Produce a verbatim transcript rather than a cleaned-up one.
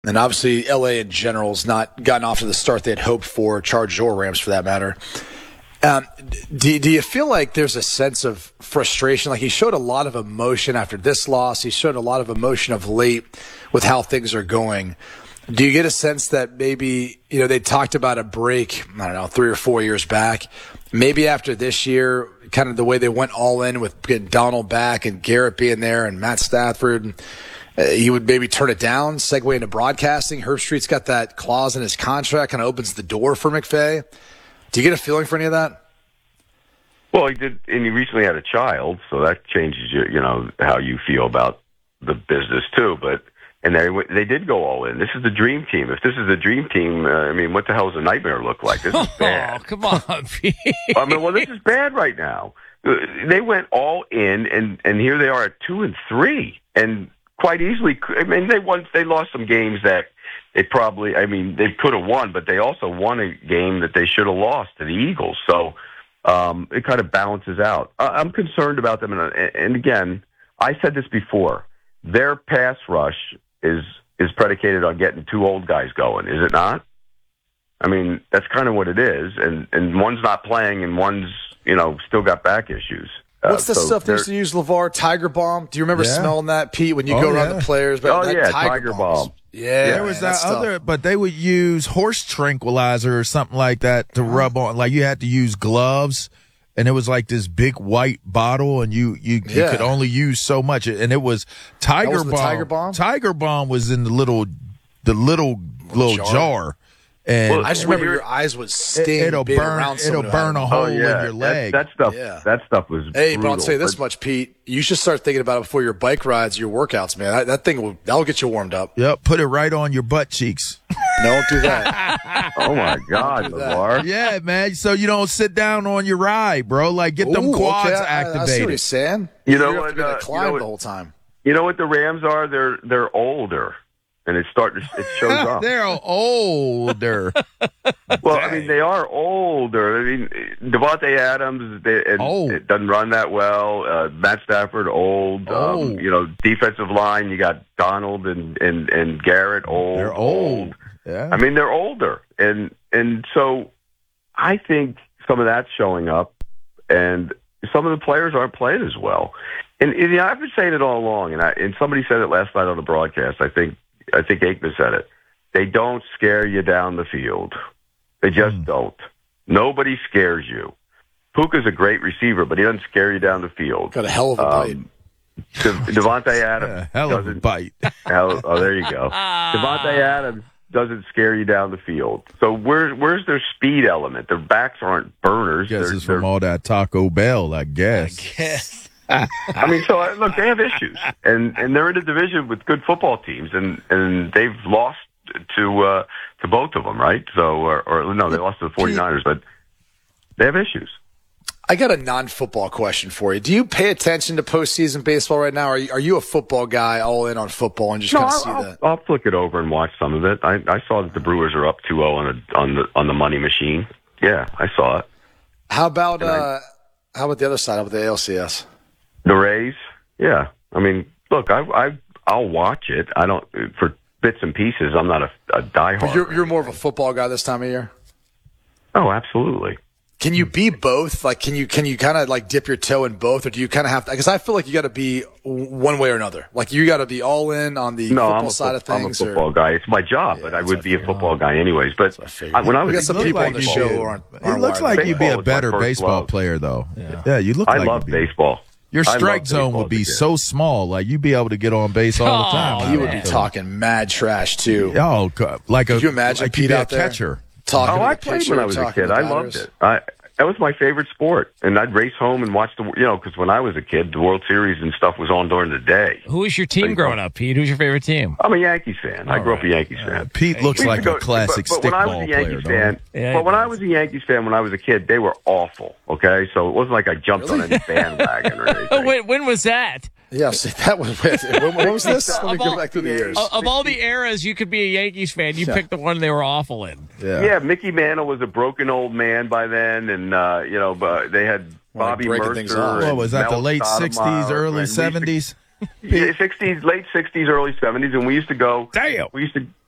And obviously, L A in general has not gotten off to the start they had hoped for, Chargers or Rams for that matter. Um, do, do you feel like there's a sense of frustration? Like he showed a lot of emotion after this loss. He showed a lot of emotion of late with how things are going. Do you get a sense that maybe, you know, they talked about a break, I don't know, three or four years back. Maybe after this year, kind of the way they went all in with getting Donald back and Garrett being there and Matt Stafford, and, uh, he would maybe turn it down, segue into broadcasting. Herb Street's got that clause in his contract, kind of opens the door for McVay. Do you get a feeling for any of that? Well, he did, and he recently had a child, so that changes you, you know, how you feel about the business too. But and they they did go all in. This is the dream team. If this is the dream team, uh, I mean, what the hell does a nightmare look like? This is bad. Oh, come on, Pete. I mean, well, this is bad right now. They went all in, and and here they are at two and three, and quite easily. I mean, they won. They lost some games that. They probably, I mean, they could have won, but they also won a game that they should have lost to the Eagles. So um, it kind of balances out. I'm concerned about them. And, and again, I said this before. Their pass rush is is predicated on getting two old guys going, is it not? I mean, that's kind of what it is. And, and one's not playing and one's, you know, still got back issues. What's the uh, so stuff they used to use, LeVar? Tiger Bomb? Do you remember Yeah. smelling that, Pete, when you Oh, go around yeah. the players? But Oh, that yeah, Tiger, Tiger Bomb. Bomb. Yeah, There was man, that stuff. other, but they would use horse tranquilizer or something like that to rub on. Like you had to use gloves, and it was like this big white bottle, and you you, you Yeah. could only use so much. And it was Tiger was the Bomb. Tiger Bomb? Tiger Bomb was in the little the little little jar? jar. And Well, I just When remember you're- your eyes would it, sting. it'll being burn. around It'll someone who burn had a it. hole Oh yeah, in your leg. That, that stuff. Yeah. That stuff was. Hey, but I'll brutal. say this But- much, Pete. You should start thinking about it before your bike rides, your workouts, man. That, that thing will that'll get you warmed up. Yep, put it right on your butt cheeks. Don't do that. Oh my God, do that. LeVar. Yeah, man. So you don't sit down on your ride, bro. Like get them Ooh, quads okay, I- I, I see what activated. you're saying. You know You're what, going uh, to you climb know what- the whole time. You know what the Rams are? They're they're older, and it starting it shows up. They're older. Well, I mean, they are older. I mean, Devontae Adams they, and Old. it doesn't run that well. Uh, Matt Stafford, old. Old. Um, you know, defensive line. You got Donald and and, and Garrett, old. They're old. Yeah. I mean, they're older, and and so I think some of that's showing up, and some of the players aren't playing as well. And, and you know, I've been saying it all along, and I, and somebody said it last night on the broadcast. I think I think Aikman said it. They don't scare you down the field. They just Mm. don't. Nobody scares you. Puka's a great receiver, but he doesn't scare you down the field. Got a hell of a bite. Um, De- Devontae Adams A hell of a doesn't. bite. Hell, oh, there you go. Devontae Adams doesn't scare you down the field. So where, where's their speed element? Their backs aren't burners. Guess They're- it's from they're- all that Taco Bell, I guess. I mean, so uh, look, they have issues, and and they're in a division with good football teams, and and they've lost to uh, to both of them, right? So, or, or no, they lost to the 49ers, but they have issues. I got a non-football question for you. Do you pay attention to postseason baseball right now? Are you, are you a football guy, all in on football, and just No, kind of I'll, see I'll, that? I'll flick it over and watch some of it. I, I saw that the Brewers are up two oh on a, on the on the money machine. Yeah, I saw it. How about And I- uh, how about the other side? How about the A L C S? The Rays, yeah. I mean, look, I, I I'll watch it. I don't for bits and pieces. I'm not a, a diehard. But you're you're more of a football guy this time of year. Oh, absolutely. Can you be both? Like, can you can you kind of like dip your toe in both, or do you kind of have to? Because I feel like you got to be one way or another. Like, you got to be all in on the No, football I'm a, side of fo- I'm a things. football or, guy. It's my job, Yeah, but I that's would what be I a football guy anyways. But I figured. I, when I we was got a some kid, people on the you show did. who aren't. He aren't looks wired like you'd be Baseball a was my better first baseball love. player, though. Yeah, you look I like love you'd be. baseball. Your I strike love zone baseball would be as a kid. so small, like you'd be able to get on base all the Oh, time. He would man. be talking mad trash too. Oh, God, like a Could you imagine like you'd Pete be a out there? catcher. Talking Oh, to I the played pitcher, when I was a talking kid. to I batters. loved it. I that was my favorite sport, and I'd race home and watch the you know because when I was a kid, the World Series and stuff was on during the day. Who was your team growing up, Pete? Who's your favorite team? I'm a Yankees fan. I grew up a Yankees fan. Pete looks We used like to go- a classic but, but when I was stickball a Yankees player. fan, don't Yeah, but he when I does. was a Yankees fan when I was a kid, they were awful. Okay, so it wasn't like I jumped on any bandwagon or Oh, anything. when, when was that? Yeah, see, that was when, when was this? Let me Of go all- back through the years. Of, of all the eras you could be a Yankees fan, you Yeah. picked the one they were awful in. Yeah. Yeah, Mickey Mantle was a broken old man by then, and uh, you know, but they had Well, Bobby breaking things Mercer. off. and What was that? The Mel late Stoudemire, sixties, early and we used to- seventies. Yeah, sixties, late sixties, early seventies, and we used to go. Damn. We used to